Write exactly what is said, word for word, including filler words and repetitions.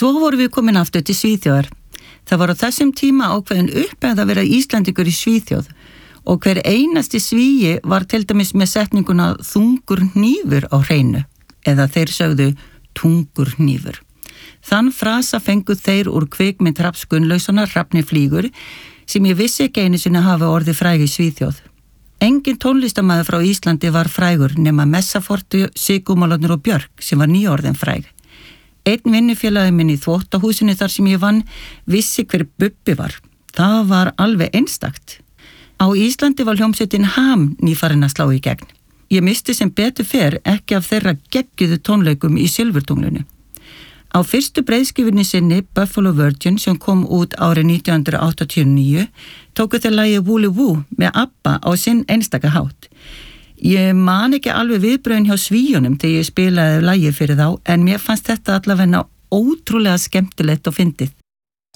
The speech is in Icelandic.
Svo vorum við komin aftur til Svíþjóðar. Það var á þessum tíma ákveðin upphefð að vera Íslandingur í Svíþjóð og hver einasti Svíi var til dæmis með setninguna þungur hnífur á hreinu eða þeir sögðu tungur hnífur. Þann frasa fengu þeir úr kvikmynd Hrafns Gunnlaugssonar Hrafninn flýgur sem ég vissi ekki einu sinni hafa orðið fræg í Svíþjóð. Engin tónlistarmaður frá Íslandi var frægur nema Messafortu, Sigurmálarnir og Björk sem var nýorðin fræg. Einn vinnufélagi minn í þvottahúsinu þar sem ég vann vissi hver Bubbi var. Það var alveg einstakt. Á Íslandi var hljómsveitin Ham nýfarin að slá í gegn. Ég misti sem betur fer ekki af þeirra geggjuðu tónleikum í Silfurtunglinu. Á fyrstu breiðskifunni sinni Buffalo Virgin sem kom út árið nítján hundruð áttatíu og níu tóku þeir lagið Voulez-Vous með ABBA á sinn einstaka hátt. Ég man ekki alveg viðbrögðin hjá Svíunum þegar ég spilaði lagið fyrir þá en mér fannst þetta allavega ótrúlega skemmtilegt og fyndið.